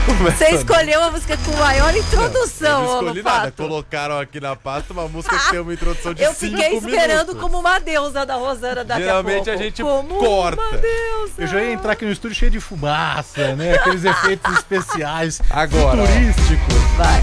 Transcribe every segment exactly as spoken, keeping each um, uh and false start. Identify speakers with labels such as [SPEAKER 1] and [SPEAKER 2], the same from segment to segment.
[SPEAKER 1] Você escolheu a música com maior introdução,
[SPEAKER 2] não, eu
[SPEAKER 1] ô
[SPEAKER 2] não escolhi nada,
[SPEAKER 1] Lopato.
[SPEAKER 2] colocaram aqui na pasta uma música que tem uma introdução de
[SPEAKER 1] Eu
[SPEAKER 2] cinco
[SPEAKER 1] fiquei esperando
[SPEAKER 2] minutos.
[SPEAKER 1] como uma deusa da Rosana daqui
[SPEAKER 2] Geralmente
[SPEAKER 1] a pouco.
[SPEAKER 2] a gente
[SPEAKER 1] como
[SPEAKER 2] corta.
[SPEAKER 1] Uma deusa.
[SPEAKER 3] Eu já ia entrar aqui no estúdio cheio de fumaça, né? Aqueles efeitos especiais,
[SPEAKER 2] Agora, ó.
[SPEAKER 3] futurísticos.
[SPEAKER 1] Vai.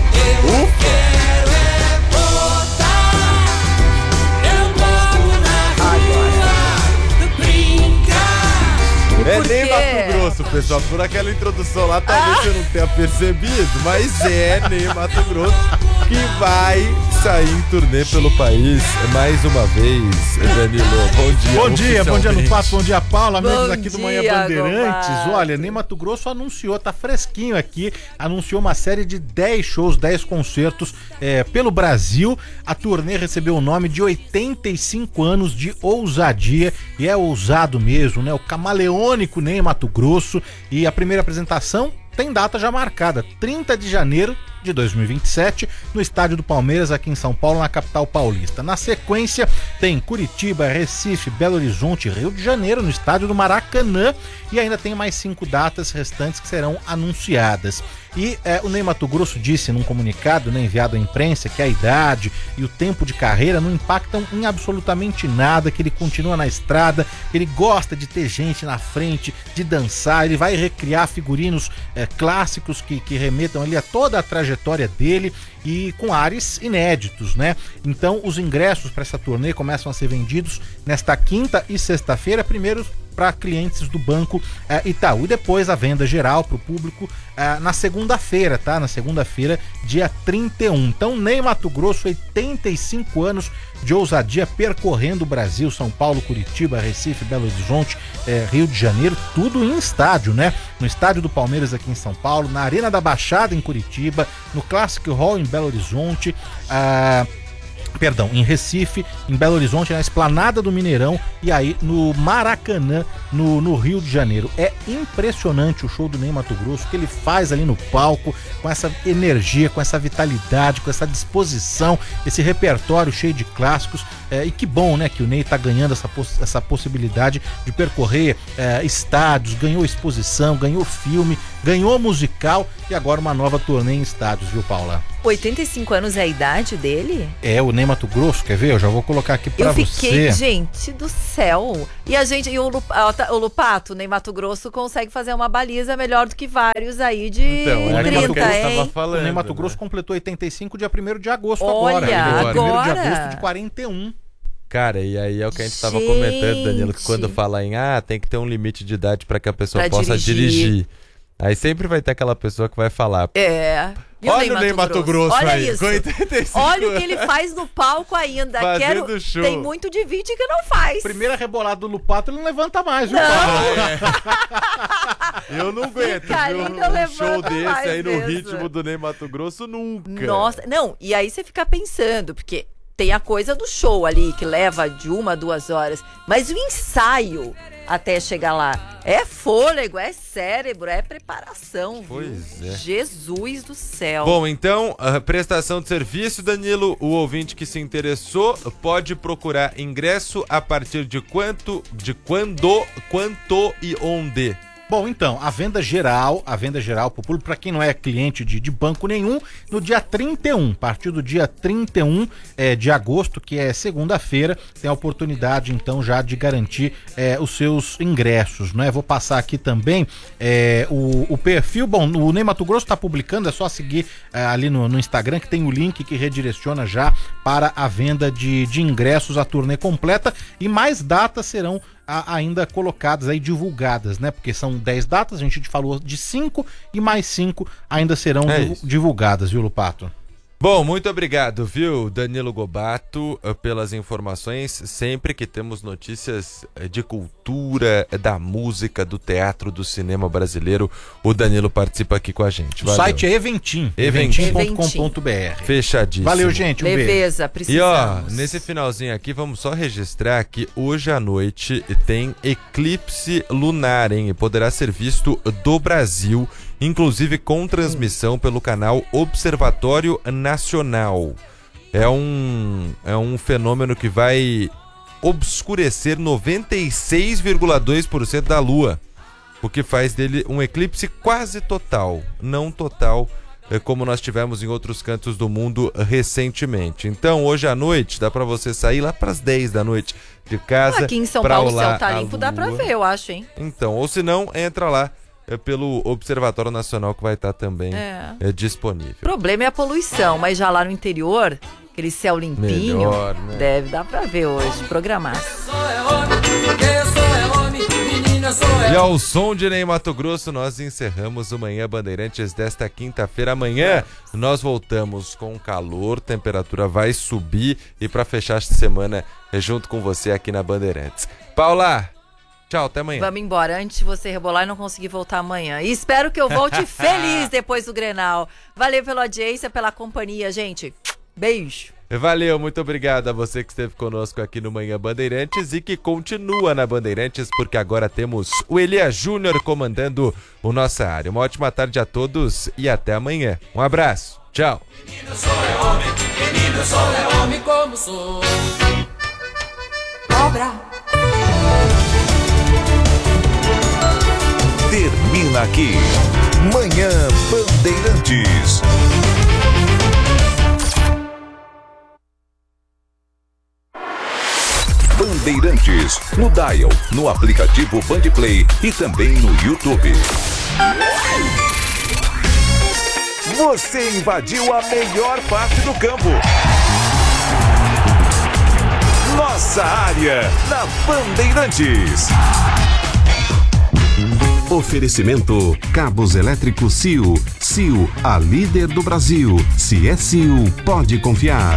[SPEAKER 2] É
[SPEAKER 1] Por
[SPEAKER 2] nem
[SPEAKER 1] quê?
[SPEAKER 2] Mato Grosso, pessoal. Por aquela introdução lá, talvez você não tenha percebido, mas é nem Mato Grosso que vai sair em turnê pelo país mais uma vez. Danilo, bom dia.
[SPEAKER 3] Bom dia, bom dia
[SPEAKER 2] oficialmente.
[SPEAKER 3] Lopato, bom dia Paula, amigos
[SPEAKER 1] Bom
[SPEAKER 3] aqui do
[SPEAKER 1] dia,
[SPEAKER 3] Manhã Bandeirantes.
[SPEAKER 1] Gobato.
[SPEAKER 3] Olha, nem Mato Grosso anunciou, tá fresquinho aqui, anunciou uma série de dez shows, dez concertos é, pelo Brasil. A turnê recebeu o nome de oitenta e cinco anos de ousadia, e é ousado mesmo, né? O camaleônico Ney Mato Grosso, e a primeira apresentação tem data já marcada, trinta de janeiro de dois mil e vinte e sete, no estádio do Palmeiras, aqui em São Paulo, na capital paulista. Na sequência, tem Curitiba, Recife, Belo Horizonte, Rio de Janeiro, no estádio do Maracanã, e ainda tem mais cinco datas restantes que serão anunciadas. E é, o Ney Mato Grosso disse num comunicado, né, enviado à imprensa, que a idade e o tempo de carreira não impactam em absolutamente nada, que ele continua na estrada, ele gosta de ter gente na frente, de dançar, ele vai recriar figurinos é, clássicos que, que remetam ali a toda a trajetória dele, e com ares inéditos, né? Então os ingressos para essa turnê começam a ser vendidos nesta quinta e sexta-feira, primeiro para clientes do Banco eh, Itaú, e depois a venda geral para o público eh, na segunda-feira, tá? Na segunda-feira, dia trinta e um. Então, Ney Mato Grosso, oitenta e cinco anos de ousadia, percorrendo o Brasil, São Paulo, Curitiba, Recife, Belo Horizonte, eh, Rio de Janeiro, tudo em estádio, né? No estádio do Palmeiras aqui em São Paulo, na Arena da Baixada em Curitiba, no Classic Hall em Belo Horizonte, ah, Perdão, em Recife, em Belo Horizonte, na Esplanada do Mineirão, e aí no Maracanã, no, no Rio de Janeiro. É impressionante o show do Ney Mato Grosso, que ele faz ali no palco, com essa energia, com essa vitalidade, com essa disposição, esse repertório cheio de clássicos. É, e que bom, né, que o Ney tá ganhando essa, poss- essa possibilidade de percorrer é, estádios, ganhou exposição, ganhou filme, ganhou musical, e agora uma nova turnê em estádios, viu, Paula?
[SPEAKER 1] oitenta e cinco anos é a idade dele?
[SPEAKER 3] É, o Ney Mato Grosso, quer ver? Eu já vou colocar aqui pra
[SPEAKER 1] Eu fiquei,
[SPEAKER 3] você.
[SPEAKER 1] gente do céu. E a gente, e o, Lup, o Lupato, o Ney Mato Grosso, consegue fazer uma baliza melhor do que vários aí de
[SPEAKER 2] Então, é aquilo que
[SPEAKER 1] trinta,
[SPEAKER 2] a gente
[SPEAKER 1] hein?
[SPEAKER 2] tava falando.
[SPEAKER 3] O Ney Mato
[SPEAKER 2] né?
[SPEAKER 3] Grosso completou oitenta e cinco dia primeiro de agosto
[SPEAKER 1] Olha,
[SPEAKER 3] agora. Ele é primeiro de
[SPEAKER 1] agora.
[SPEAKER 3] agosto de quarenta e um.
[SPEAKER 2] Cara, e aí é o que a gente tava
[SPEAKER 1] Gente.
[SPEAKER 2] comentando, Danilo, que quando fala em, ah, tem que ter um limite de idade pra que a pessoa
[SPEAKER 1] Pra
[SPEAKER 2] possa dirigir.
[SPEAKER 1] dirigir.
[SPEAKER 2] Aí sempre vai ter aquela pessoa que vai falar,
[SPEAKER 1] É. E
[SPEAKER 2] olha o Ney Mato Grosso
[SPEAKER 1] Olha
[SPEAKER 2] aí,
[SPEAKER 1] isso.
[SPEAKER 2] com oitenta e cinco
[SPEAKER 1] Olha o que ele faz no palco ainda.
[SPEAKER 2] Fazendo
[SPEAKER 1] Quero...
[SPEAKER 2] show.
[SPEAKER 1] Tem muito de vídeo que não faz.
[SPEAKER 3] Primeira rebolada do Lupato, ele não levanta mais, viu,
[SPEAKER 1] Não.
[SPEAKER 3] Paulo?
[SPEAKER 2] Eu não aguento,
[SPEAKER 1] Fica
[SPEAKER 2] viu?
[SPEAKER 1] ali, não
[SPEAKER 2] Um
[SPEAKER 1] levanta
[SPEAKER 2] show desse
[SPEAKER 1] mais
[SPEAKER 2] aí no
[SPEAKER 1] mesmo.
[SPEAKER 2] ritmo do Ney Mato Grosso nunca.
[SPEAKER 1] Nossa, não, e aí você fica pensando, porque tem a coisa do show ali, que leva de uma a duas horas, mas o ensaio até chegar lá é fôlego, é cérebro, é preparação, viu?
[SPEAKER 2] Pois é.
[SPEAKER 1] Jesus do céu.
[SPEAKER 2] Bom, então, a prestação de serviço, Danilo, o ouvinte que se interessou pode procurar ingresso a partir de quanto, de quando, quanto e onde?
[SPEAKER 3] Bom, então, a venda geral, a venda geral pro público, para quem não é cliente de, de banco nenhum, no dia trinta e um, a partir do dia trinta e um é, de agosto, que é segunda-feira, tem a oportunidade, então, já de garantir é, os seus ingressos, né? Vou passar aqui também é, o, o perfil, bom, o Ney Mato Grosso tá publicando, é só seguir é, ali no, no Instagram, que tem o link que redireciona já para a venda de, de ingressos, a turnê completa, e mais datas serão a, ainda colocadas aí, divulgadas, né? Porque são dez datas, a gente falou de cinco e mais cinco ainda serão
[SPEAKER 2] É
[SPEAKER 3] divu-
[SPEAKER 2] isso.
[SPEAKER 3] divulgadas, viu, Lupato?
[SPEAKER 2] Bom, muito obrigado, viu, Danilo Gobato, pelas informações. Sempre que temos notícias de cultura, da música, do teatro, do cinema brasileiro, o Danilo participa aqui com a gente.
[SPEAKER 3] O
[SPEAKER 2] Valeu.
[SPEAKER 3] site é Eventim,
[SPEAKER 2] Eventim.
[SPEAKER 3] eventim ponto com ponto b r.
[SPEAKER 2] Fechadíssimo.
[SPEAKER 3] Valeu, gente, um beijo.
[SPEAKER 1] Leveza,
[SPEAKER 2] E ó,
[SPEAKER 1] precisamos.
[SPEAKER 2] nesse finalzinho aqui, vamos só registrar que hoje à noite tem eclipse lunar, hein? E poderá ser visto do Brasil, inclusive com transmissão pelo canal Observatório Nacional. É um, é um fenômeno que vai obscurecer noventa e seis vírgula dois por cento da Lua. o que faz dele um eclipse quase total, não total, é como nós tivemos em outros cantos do mundo recentemente. Então, hoje à noite, dá pra você sair lá pras dez da noite de casa.
[SPEAKER 1] Aqui em São
[SPEAKER 2] pra
[SPEAKER 1] Paulo o
[SPEAKER 2] olhar
[SPEAKER 1] céu tá
[SPEAKER 2] a
[SPEAKER 1] limpo, dá pra
[SPEAKER 2] lua.
[SPEAKER 1] ver, eu acho, hein?
[SPEAKER 2] Então, ou se não, entra lá é, pelo Observatório Nacional, que vai estar também
[SPEAKER 1] É.
[SPEAKER 2] é, disponível.
[SPEAKER 1] O problema é a poluição, mas já lá no interior, aquele céu limpinho,
[SPEAKER 2] Melhor, né?
[SPEAKER 1] deve dar pra ver hoje, programar.
[SPEAKER 2] E ao som de Ney Mato Grosso, nós encerramos o Manhã Bandeirantes desta quinta-feira. Amanhã nós voltamos com calor, temperatura vai subir e para fechar esta semana é junto com você aqui na Bandeirantes. Paula, tchau, até amanhã.
[SPEAKER 1] Vamos embora, antes de você rebolar e não conseguir voltar amanhã. E espero que eu volte feliz depois do Grenal. Valeu pela audiência, pela companhia, gente. Beijo.
[SPEAKER 2] Valeu, muito obrigado a você que esteve conosco aqui no Manhã Bandeirantes e que continua na Bandeirantes, porque agora temos o Elias Júnior comandando o Nossa Área. Uma ótima tarde a todos e até amanhã. Um abraço, tchau.
[SPEAKER 4] Menino só é homem, menino só é homem como sou. Cobra.
[SPEAKER 5] Termina aqui Manhã Bandeirantes. Bandeirantes, no Dial, no aplicativo Bandplay e também no YouTube. Você invadiu a melhor parte do campo. Nossa Área, na Bandeirantes. Oferecimento Cabos Elétricos C I U. C I U, a líder do Brasil. Se é C I U, pode confiar.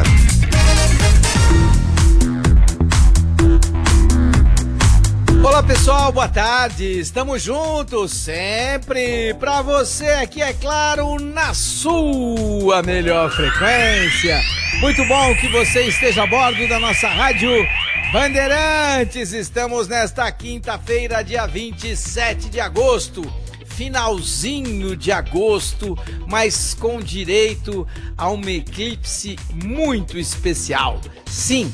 [SPEAKER 6] Olá pessoal, boa tarde, estamos juntos sempre pra você aqui, é claro, na sua melhor frequência. Muito bom que você esteja a bordo da nossa rádio Bandeirantes. Estamos nesta quinta-feira, dia vinte e sete de agosto, finalzinho de agosto, mas com direito a um eclipse muito especial. Sim,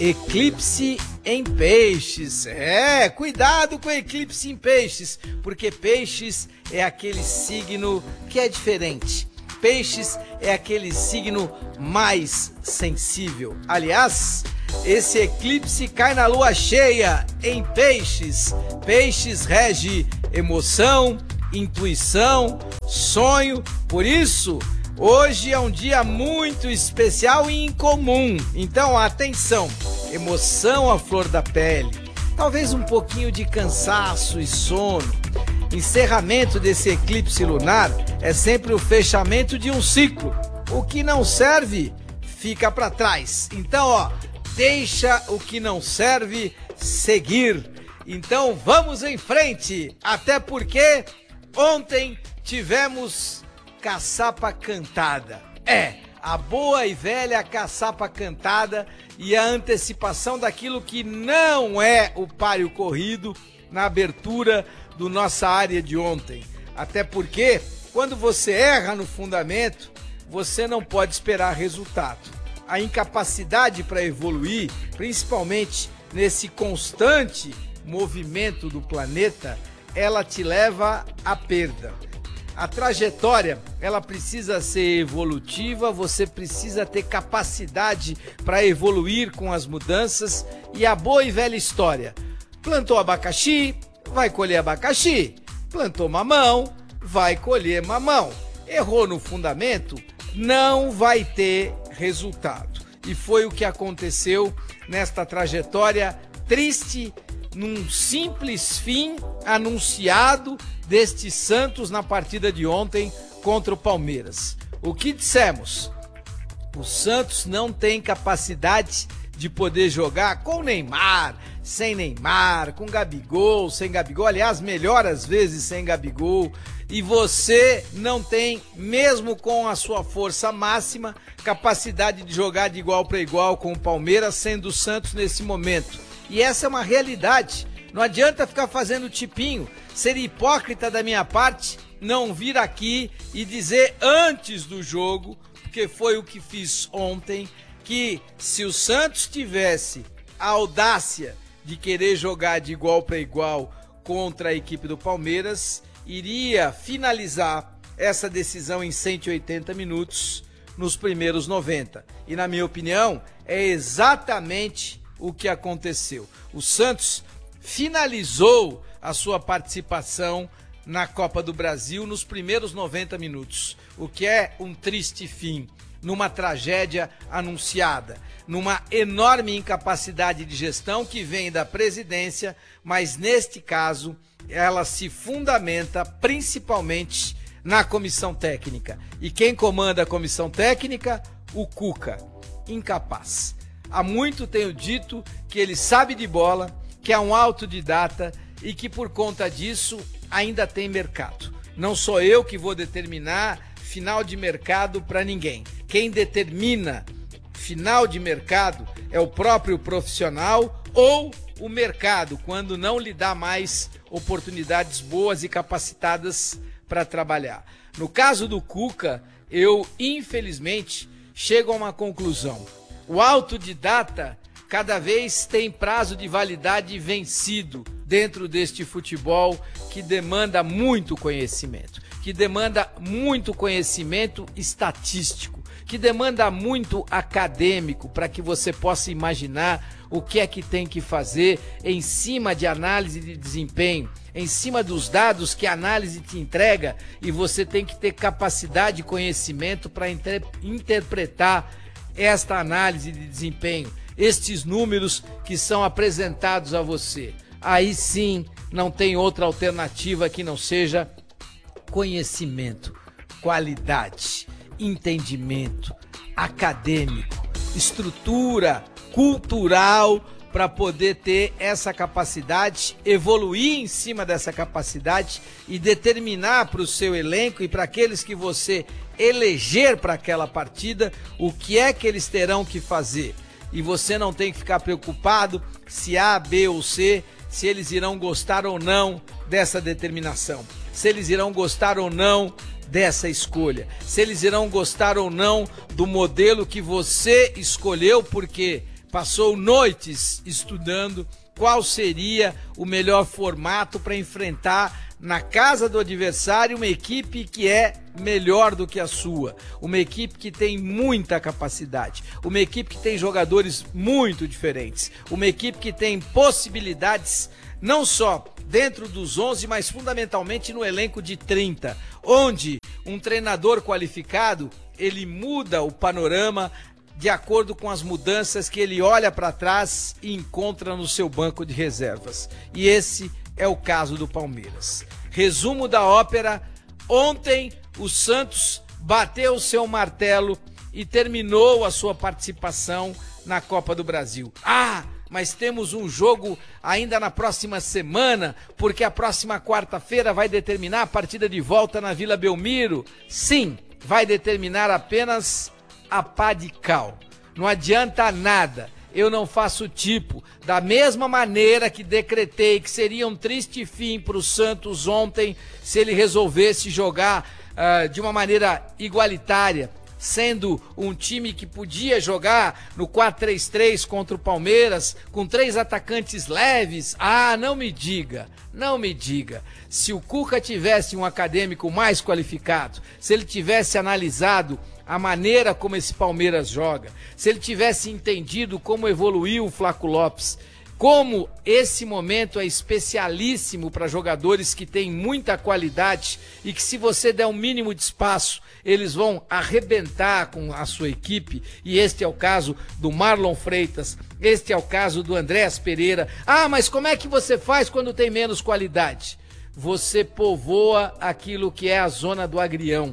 [SPEAKER 6] eclipse em peixes. É, cuidado com o eclipse em peixes, porque peixes é aquele signo que é diferente. Peixes é aquele signo mais sensível. Aliás, esse eclipse cai na lua cheia em peixes. Peixes rege emoção, intuição, sonho. Por isso, hoje é um dia muito especial e incomum. Então, atenção, emoção à flor da pele, talvez um pouquinho de cansaço e sono. Encerramento desse eclipse lunar é sempre o fechamento de um ciclo. O que não serve, fica para trás. Então, ó, deixa o que não serve seguir. Então, vamos em frente, até porque ontem tivemos caçapa cantada. É, a boa e velha caçapa cantada e a antecipação daquilo que não é o páreo corrido na abertura do Nossa Área de ontem. Até porque, quando você erra no fundamento, você não pode esperar resultado. A incapacidade para evoluir, principalmente nesse constante movimento do planeta, ela te leva à perda. A trajetória, ela precisa ser evolutiva, você precisa ter capacidade para evoluir com as mudanças e a boa e velha história. Plantou abacaxi, vai colher abacaxi. Plantou mamão, vai colher mamão. Errou no fundamento, não vai ter resultado. E foi o que aconteceu nesta trajetória triste, num simples fim anunciado deste Santos na partida de ontem contra o Palmeiras. O que dissemos? O Santos não tem capacidade de poder jogar com Neymar, sem Neymar, com Gabigol, sem Gabigol, aliás, melhor às vezes sem Gabigol, e você não tem, mesmo com a sua força máxima, capacidade de jogar de igual para igual com o Palmeiras, sendo o Santos nesse momento. E essa é uma realidade. Não adianta ficar fazendo tipinho, ser hipócrita da minha parte, não vir aqui e dizer antes do jogo, porque foi o que fiz ontem, que se o Santos tivesse a audácia de querer jogar de igual para igual contra a equipe do Palmeiras, iria finalizar essa decisão em cento e oitenta minutos nos primeiros noventa. E na minha opinião, é exatamente o que aconteceu. O Santos finalizou a sua participação na Copa do Brasil nos primeiros noventa minutos, o que é um triste fim, numa tragédia anunciada, numa enorme incapacidade de gestão que vem da presidência, mas neste caso ela se fundamenta principalmente na comissão técnica. E quem comanda a comissão técnica? O Cuca, incapaz. Há muito tenho dito que ele sabe de bola, que é um autodidata e que por conta disso ainda tem mercado. Não sou eu que vou determinar final de mercado para ninguém. Quem determina final de mercado é o próprio profissional ou o mercado, quando não lhe dá mais oportunidades boas e capacitadas para trabalhar. No caso do Cuca, eu infelizmente chego a uma conclusão. O autodidata cada vez tem prazo de validade vencido dentro deste futebol que demanda muito conhecimento, que demanda muito conhecimento estatístico, que demanda muito acadêmico para que você possa imaginar o que é que tem que fazer em cima de análise de desempenho, em cima dos dados que a análise te entrega, e você tem que ter capacidade e conhecimento para inter- interpretar esta análise de desempenho, estes números que são apresentados a você. Aí sim não tem outra alternativa que não seja conhecimento, qualidade, entendimento acadêmico, estrutura cultural para poder ter essa capacidade, evoluir em cima dessa capacidade e determinar para o seu elenco e para aqueles que você eleger para aquela partida o que é que eles terão que fazer. E você não tem que ficar preocupado se A, B ou C, se eles irão gostar ou não dessa determinação, se eles irão gostar ou não dessa escolha, se eles irão gostar ou não do modelo que você escolheu, porque passou noites estudando qual seria o melhor formato para enfrentar na casa do adversário uma equipe que é melhor do que a sua, uma equipe que tem muita capacidade, uma equipe que tem jogadores muito diferentes, uma equipe que tem possibilidades não só dentro dos onze, mas fundamentalmente no elenco de trinta, onde um treinador qualificado, ele muda o panorama de acordo com as mudanças que ele olha para trás e encontra no seu banco de reservas. E esse é o caso do Palmeiras. Resumo da ópera: ontem o Santos bateu o seu martelo e terminou a sua participação na Copa do Brasil. Ah, mas temos um jogo ainda na próxima semana, porque a próxima quarta-feira vai determinar a partida de volta na Vila Belmiro. Sim, vai determinar apenas a pá de cal. Não adianta nada. Eu não faço tipo. Da mesma maneira que decretei que seria um triste fim para o Santos ontem se ele resolvesse jogar uh, de uma maneira igualitária, sendo um time que podia jogar no quatro três três contra o Palmeiras, com três atacantes leves. Ah, não me diga, não me diga. Se o Cuca tivesse um acadêmico mais qualificado, se ele tivesse analisado a maneira como esse Palmeiras joga, se ele tivesse entendido como evoluiu o Flaco Lopes, como esse momento é especialíssimo para jogadores que têm muita qualidade e que, se você der um mínimo de espaço, eles vão arrebentar com a sua equipe, e este é o caso do Marlon Freitas, este é o caso do Andréas Pereira. Ah, mas como é que você faz quando tem menos qualidade? Você povoa aquilo que é a zona do agrião,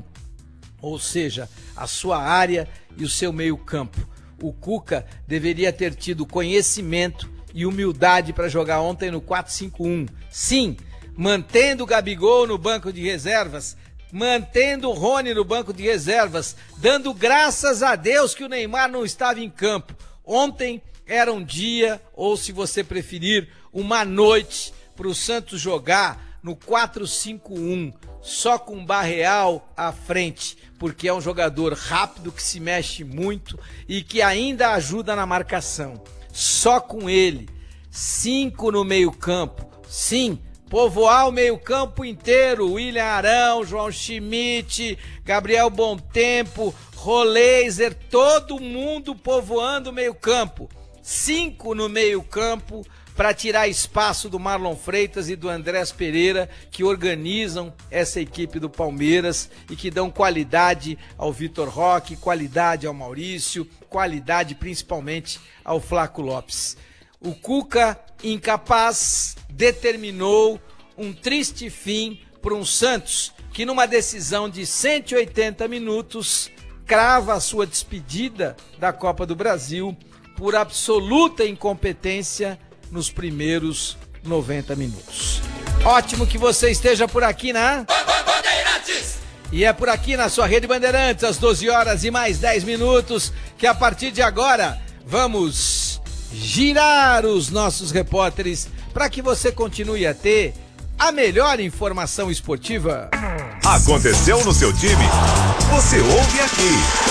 [SPEAKER 6] ou seja, a sua área e o seu meio-campo. O Cuca deveria ter tido conhecimento e humildade para jogar ontem no quatro cinco um. Sim, mantendo o Gabigol no banco de reservas, mantendo o Rony no banco de reservas, dando graças a Deus que o Neymar não estava em campo. Ontem era um dia, ou se você preferir, uma noite para o Santos jogar no quatro cinco um, só com o Barreal à frente, porque é um jogador rápido, que se mexe muito e que ainda ajuda na marcação. Só com ele, cinco no meio campo, sim, povoar o meio-campo inteiro. William Arão, João Schmidt, Gabriel Bontempo, Roleiser, todo mundo povoando o meio-campo. Cinco no meio-campo para tirar espaço do Marlon Freitas e do Andrés Pereira, que organizam essa equipe do Palmeiras e que dão qualidade ao Vitor Roque, qualidade ao Maurício, qualidade principalmente ao Flaco Lopes. O Cuca, incapaz, determinou um triste fim para um Santos que, numa decisão de cento e oitenta minutos, crava a sua despedida da Copa do Brasil por absoluta incompetência nos primeiros noventa minutos. Ótimo que você esteja por aqui na Bandeirantes! E é por aqui na sua Rede Bandeirantes, às doze horas e mais dez minutos, que a partir de agora vamos girar os nossos repórteres para que você continue a ter a melhor informação esportiva.
[SPEAKER 7] Aconteceu no seu time? Você ouve aqui.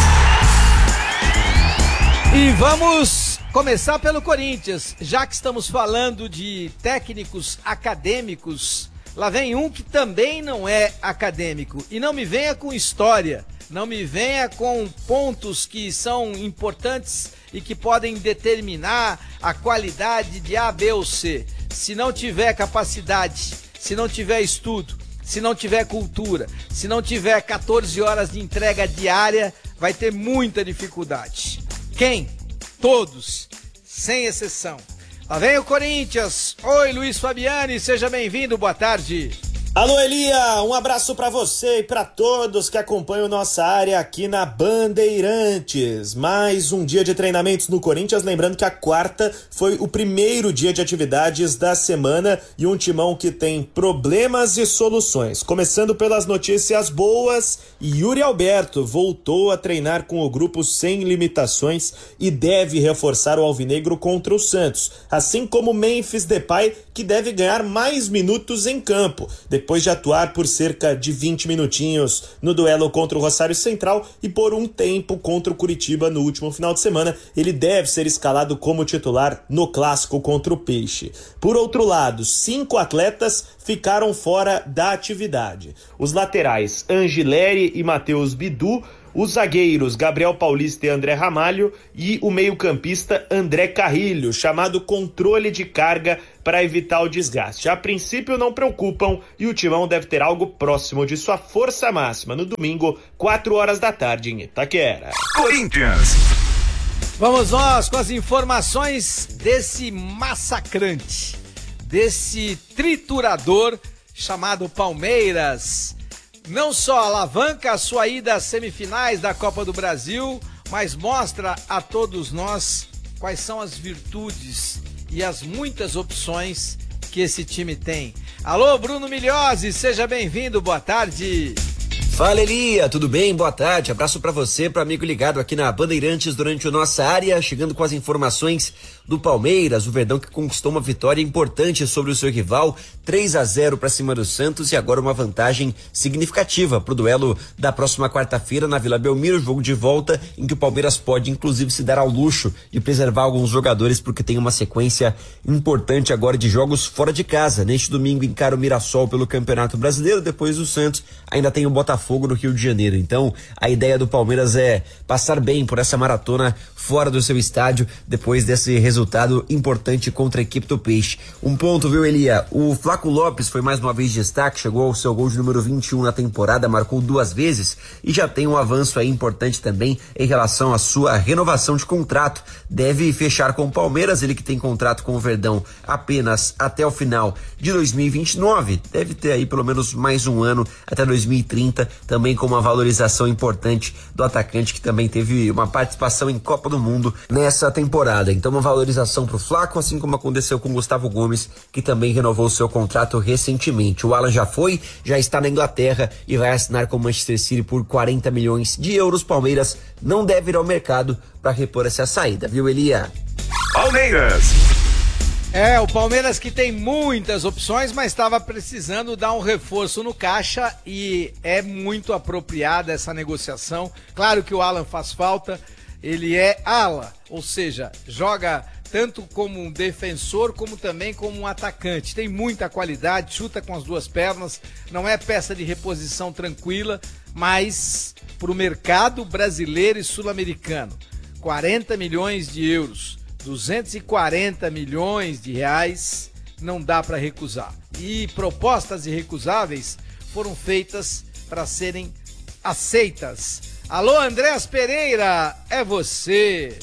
[SPEAKER 6] E vamos começar pelo Corinthians, já que estamos falando de técnicos acadêmicos. Lá vem um que também não é acadêmico. E não me venha com história, não me venha com pontos que são importantes e que podem determinar a qualidade de A, B ou C. Se não tiver capacidade, se não tiver estudo, se não tiver cultura, se não tiver quatorze horas de entrega diária, vai ter muita dificuldade. Quem? Todos, sem exceção. Lá vem o Corinthians. Oi, Luiz Fabiani, seja bem-vindo, boa tarde.
[SPEAKER 8] Alô, Elia, um abraço pra você e pra todos que acompanham nossa área aqui na Bandeirantes. Mais um dia de treinamentos no Corinthians, lembrando que a quarta foi o primeiro dia de atividades da semana e um timão que tem problemas e soluções. Começando pelas notícias boas, Yuri Alberto voltou a treinar com o grupo sem limitações e deve reforçar o alvinegro contra o Santos, assim como Memphis Depay, que deve ganhar mais minutos em campo, depois de atuar por cerca de vinte minutinhos no duelo contra o Rosário Central e por um tempo contra o Curitiba no último final de semana. Ele deve ser escalado como titular no clássico contra o Peixe. Por outro lado, cinco atletas ficaram fora da atividade. Os laterais Angileri e Matheus Bidu, os zagueiros Gabriel Paulista e André Ramalho e o meio-campista André Carrilho, chamado controle de carga para evitar o desgaste. A princípio não preocupam e o timão deve ter algo próximo de sua força máxima no domingo, quatro horas da tarde em Itaquera.
[SPEAKER 7] Corinthians.
[SPEAKER 6] Vamos nós com as informações desse massacrante, desse triturador chamado Palmeiras. Não só alavanca a sua ida às semifinais da Copa do Brasil, mas mostra a todos nós quais são as virtudes e as muitas opções que esse time tem. Alô, Bruno Migliozzi, seja bem-vindo, boa tarde.
[SPEAKER 9] Fala, Elia, tudo bem? Boa tarde, abraço pra você, pro amigo ligado aqui na Bandeirantes durante a nossa área, chegando com as informações do Palmeiras, o Verdão que conquistou uma vitória importante sobre o seu rival, três a zero para cima do Santos e agora uma vantagem significativa pro duelo da próxima quarta-feira na Vila Belmiro, jogo de volta em que o Palmeiras pode inclusive se dar ao luxo de preservar alguns jogadores porque tem uma sequência importante agora de jogos fora de casa. Neste domingo encara o Mirassol pelo Campeonato Brasileiro, depois do Santos ainda tem o Botafogo Fogo no Rio de Janeiro. Então a ideia do Palmeiras é passar bem por essa maratona fora do seu estádio depois desse resultado importante contra a equipe do Peixe. Um ponto, viu, Elia? O Flaco Lopes foi mais uma vez destaque, chegou ao seu gol de número vinte e um na temporada, marcou duas vezes e já tem um avanço aí importante também em relação à sua renovação de contrato. Deve fechar com o Palmeiras, ele que tem contrato com o Verdão apenas até o final de dois mil e vinte e nove, deve ter aí pelo menos mais um ano até dois mil e trinta, também com uma valorização importante do atacante que também teve uma participação em Copa do Mundo nessa temporada. Então uma valorização pro Flaco, assim como aconteceu com o Gustavo Gomes, que também renovou seu contrato recentemente. O Alan já foi, já está na Inglaterra e vai assinar com o Manchester City por quarenta milhões de euros. Palmeiras não deve ir ao mercado para repor essa saída, viu, Elia?
[SPEAKER 7] Palmeiras.
[SPEAKER 6] É, o Palmeiras que tem muitas opções, mas estava precisando dar um reforço no caixa e é muito apropriada essa negociação. Claro que o Alan faz falta, ele é ala, ou seja, joga tanto como um defensor, como também como um atacante. Tem muita qualidade, chuta com as duas pernas, não é peça de reposição tranquila, mas para o mercado brasileiro e sul-americano, quarenta milhões de euros, duzentos e quarenta milhões de reais, não dá para recusar. E propostas irrecusáveis foram feitas para serem aceitas. Alô, Andrés Pereira, é você!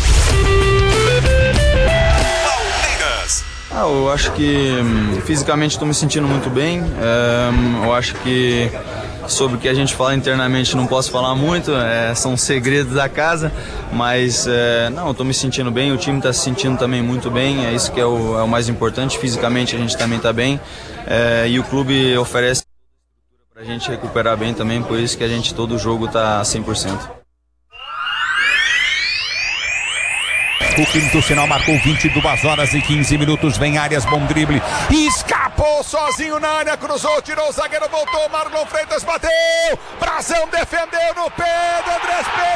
[SPEAKER 7] Palmeiras.
[SPEAKER 10] Ah, eu acho que hum, fisicamente estou me sentindo muito bem. É, eu acho que sobre o que a gente fala internamente não posso falar muito, é, são segredos da casa, mas é, não, estou me sentindo bem, o time está se sentindo também muito bem, é isso que é o, é o mais importante. Fisicamente a gente também está bem, é, e o clube oferece para a gente recuperar bem também, por isso que a gente todo jogo está cem por cento.
[SPEAKER 11] O quinto sinal marcou vinte e duas horas e quinze minutos. Vem Arias, bom drible. Escapou sozinho na área, cruzou, tirou o zagueiro, voltou. Marlon Freitas bateu. Brazão defendeu no pé do Andrés Pereira.